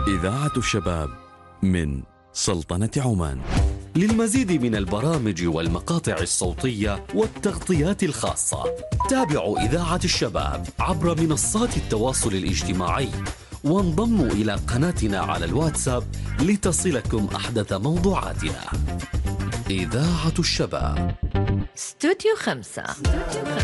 إذاعة الشباب من سلطنة عمان. للمزيد من البرامج والمقاطع الصوتية والتغطيات الخاصة تابعوا إذاعة الشباب عبر منصات التواصل الاجتماعي، وانضموا إلى قناتنا على الواتساب لتصلكم أحدث موضوعاتنا. إذاعة الشباب، استوديو 5.